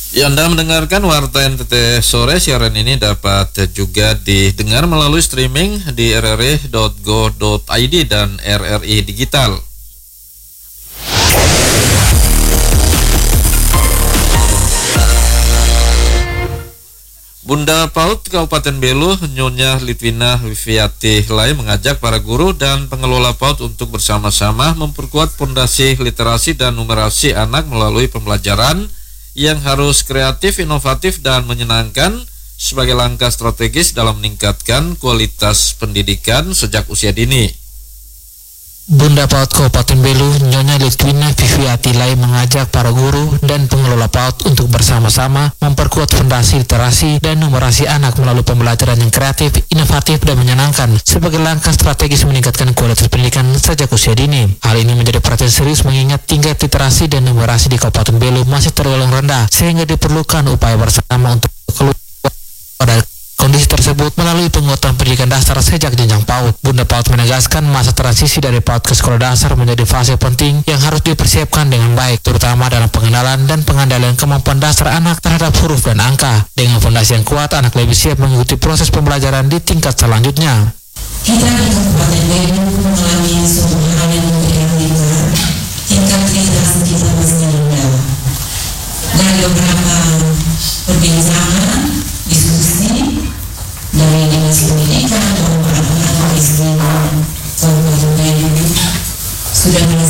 Ya, Anda mendengarkan Warta NTT Sore. Siaran ini dapat juga didengar melalui streaming di rri.go.id dan RRI Digital. Bunda PAUD Kabupaten Belu, Nyonya Litwina Viviati Lai mengajak para guru dan pengelola PAUD untuk bersama-sama memperkuat fondasi literasi dan numerasi anak melalui pembelajaran yang harus kreatif, inovatif, dan menyenangkan sebagai langkah strategis dalam meningkatkan kualitas pendidikan sejak usia dini. Bunda PAUD Kabupaten Belu, Nyonya Litwina Viviati Lai mengajak para guru dan pengelola PAUD untuk bersama-sama memperkuat fondasi literasi dan numerasi anak melalui pembelajaran yang kreatif, inovatif, dan menyenangkan sebagai langkah strategis meningkatkan kualitas pendidikan sejak usia dini. Hal ini menjadi perhatian serius mengingat tingkat literasi dan numerasi di Kabupaten Belu masih tergolong rendah, sehingga diperlukan upaya bersama untuk keluar dari kondisi tersebut melalui penguatan pendidikan dasar sejak jenjang PAUD. Bunda PAUD menegaskan masa transisi dari PAUD ke sekolah dasar menjadi fase penting yang harus dipersiapkan dengan baik, terutama dalam pengenalan dan pengandaian kemampuan dasar anak terhadap huruf dan angka. Dengan fondasi yang kuat, anak lebih siap mengikuti proses pembelajaran di tingkat selanjutnya. Kita di Kabupaten Belu mengalami suatu hal yang memprihatinkan. Tingkat literasi kita masih rendah. Dari beberapa perbincangan, diskusi dari Dinas Pendidikan maupun anak-anak SD Kabupaten Belu sudah